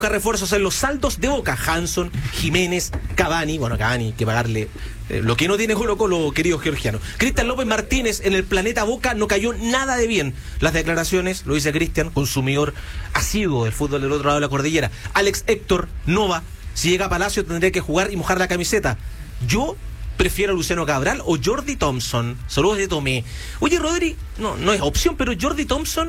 refuerzos en los saldos de Boca. Hanson, Jiménez, Cavani. Bueno, Cavani hay que pagarle lo que no tiene Colo-Colo, querido georgiano. Cristian López Martínez en el planeta Boca no cayó nada de bien. Las declaraciones, lo dice Cristian, consumidor asiduo del fútbol del otro lado de la cordillera. Alex Héctor Nova, si llega a Palacio tendría que jugar y mojar la camiseta. Yo prefiero a Luciano Cabral o Jordi Thompson. Saludos de Tomé. Oye, Rodri, no es opción, pero Jordi Thompson...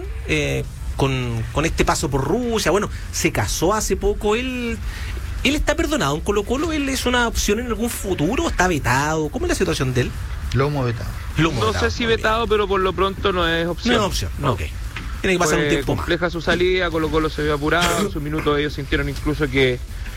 Con este paso por Rusia, bueno, se casó hace poco, él está perdonado en Colo-Colo, él es una opción en algún futuro, está vetado, ¿cómo es la situación de él? Lo hemos vetado. No sé si vetado, pero por lo pronto no es opción. No es opción, no. Ok. Tiene que pasar un tiempo más. Compleja su salida, Colo-Colo se vio apurado, en su minuto ellos sintieron incluso que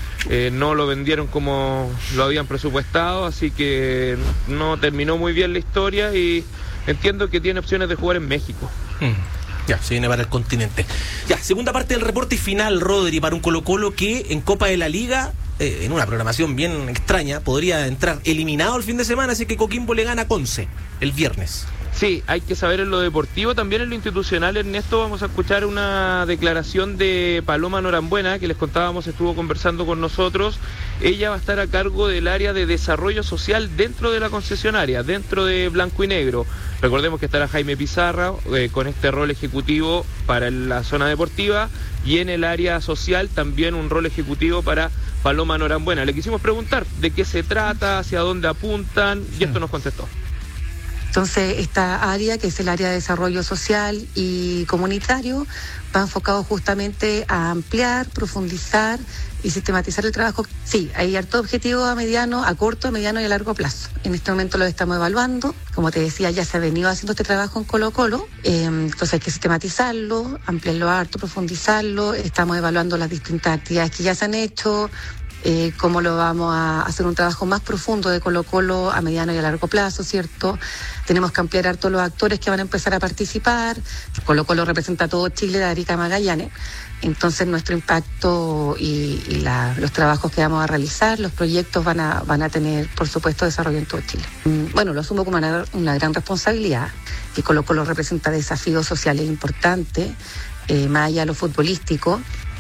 no lo vendieron como lo habían presupuestado, así que no terminó muy bien la historia y entiendo que tiene opciones de jugar en México. Ya, se viene para el continente. Ya, segunda parte del reporte y final, Rodri, para un Colo-Colo que en Copa de la Liga, en una programación bien extraña, podría entrar eliminado el fin de semana, así que Coquimbo le gana a Conce el viernes. Sí, hay que saber en lo deportivo, también en lo institucional, Ernesto, vamos a escuchar una declaración de Paloma Norambuena, que les contábamos, estuvo conversando con nosotros. Ella va a estar a cargo del área de desarrollo social dentro de la concesionaria, dentro de Blanco y Negro. Recordemos que estará Jaime Pizarra con este rol ejecutivo para la zona deportiva, y en el área social también un rol ejecutivo para Paloma Norambuena. Le quisimos preguntar de qué se trata, hacia dónde apuntan, y esto nos contestó. Entonces, esta área, que es el área de desarrollo social y comunitario, va enfocado justamente a ampliar, profundizar y sistematizar el trabajo. Sí, hay harto objetivo a corto, a mediano y a largo plazo. En este momento lo estamos evaluando. Como te decía, ya se ha venido haciendo este trabajo en Colo-Colo. Entonces hay que sistematizarlo, ampliarlo harto, profundizarlo. Estamos evaluando las distintas actividades que ya se han hecho, cómo lo vamos a hacer un trabajo más profundo de Colo-Colo a mediano y a largo plazo, ¿cierto? Tenemos que ampliar harto los actores que van a empezar a participar. Colo-Colo representa a todo Chile, de Arica a Magallanes. Entonces nuestro impacto y los trabajos que vamos a realizar, los proyectos van a tener, por supuesto, desarrollo en todo Chile. Bueno, lo asumo como una gran responsabilidad, que Colo-Colo representa desafíos sociales importantes, más allá de lo futbolístico.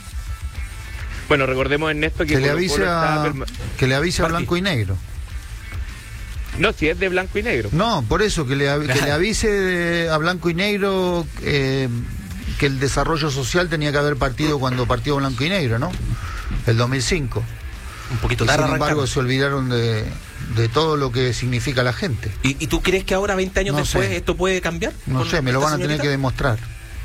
Bueno, recordemos, Ernesto, que le avise a Blanco y Negro. No, si es de Blanco y Negro. No, por eso, que le avise a Blanco y Negro que el desarrollo social tenía que haber partido cuando partió Blanco y Negro, ¿no? El 2005. Un poquito tarde. Sin embargo, se olvidaron de todo lo que significa la gente. ¿Y tú crees que ahora, 20 años después, esto puede cambiar? No sé, me lo van a tener que demostrar.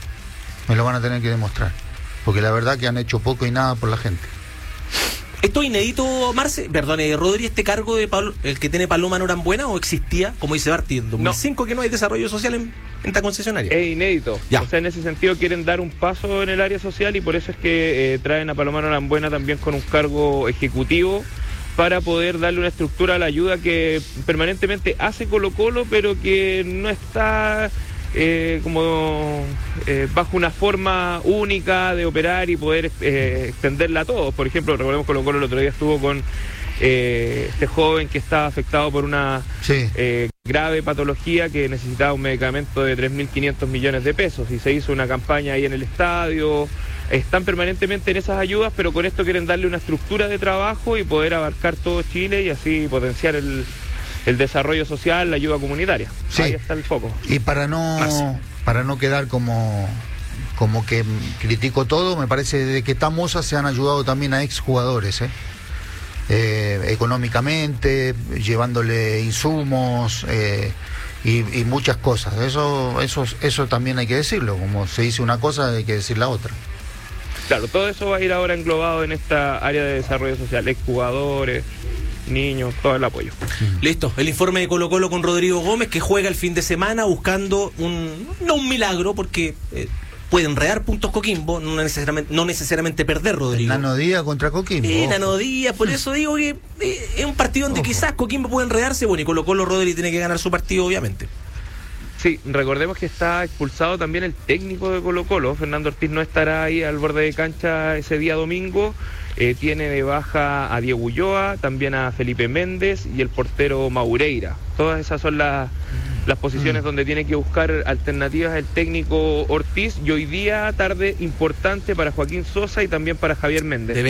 Porque la verdad que han hecho poco y nada por la gente. ¿Esto es inédito, Rodri, este cargo de el que tiene Paloma Norambuena, o existía, como dice Barty, en 2005 que no hay desarrollo social en esta concesionaria? Es inédito. Ya. O sea, en ese sentido quieren dar un paso en el área social, y por eso es que traen a Paloma Norambuena también con un cargo ejecutivo, para poder darle una estructura a la ayuda que permanentemente hace Colo-Colo, pero que no está bajo una forma única de operar y poder extenderla a todos. Por ejemplo, recordemos que Colo-Colo el otro día estuvo con este joven que estaba afectado por una grave patología, que necesitaba un medicamento de 3.500 millones de pesos, y se hizo una campaña ahí en el estadio. Están permanentemente en esas ayudas, pero con esto quieren darle una estructura de trabajo y poder abarcar todo Chile, y así potenciar el desarrollo social, la ayuda comunitaria. Sí. Ahí está el foco. Y para no quedar como que critico todo, me parece de que Tamosa se han ayudado también a exjugadores, económicamente, llevándole insumos y muchas cosas. Eso también hay que decirlo. Como se dice una cosa, hay que decir la otra. Claro, todo eso va a ir ahora englobado en esta área de desarrollo social, exjugadores, niños, todo el apoyo. Listo, el informe de Colo-Colo con Rodrigo Gómez, que juega el fin de semana buscando no un milagro, porque puede enredar puntos Coquimbo, no necesariamente perder, Rodrigo. Nano Díaz contra Coquimbo. Nano Díaz, por eso digo que es un partido donde quizás Coquimbo puede enredarse, bueno, y Colo-Colo, Rodri, tiene que ganar su partido, obviamente. Sí, recordemos que está expulsado también el técnico de Colo-Colo. Fernando Ortiz no estará ahí al borde de cancha ese día domingo. Tiene de baja a Diego Ulloa, también a Felipe Méndez y el portero Maureira. Todas esas son las las posiciones donde tiene que buscar alternativas el técnico Ortiz, y hoy día tarde importante para Joaquín Sosa y también para Javier Méndez.